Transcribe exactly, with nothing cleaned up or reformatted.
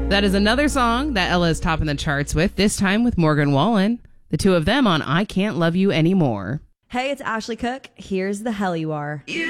That is another song that Ella is topping the charts with, this time with Morgan Wallen. The two of them on I Can't Love You Anymore. Hey, it's Ashley Cook. Here's The Hell You Are. You